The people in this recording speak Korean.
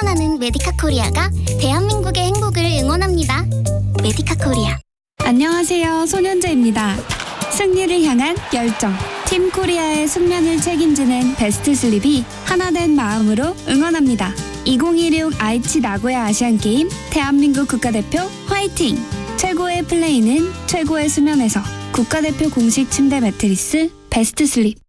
실천하는 메디카 코리아가 대한민국의 행복을 응원합니다. 메디카 코리아. 안녕하세요. 손현재입니다. 승리를 향한 열정. 팀 코리아의 숙면을 책임지는 베스트 슬립이 하나된 마음으로 응원합니다. 2016 아이치 나고야 아시안게임 대한민국 국가대표 화이팅! 최고의 플레이는 최고의 수면에서 국가대표 공식 침대 매트리스 베스트 슬립.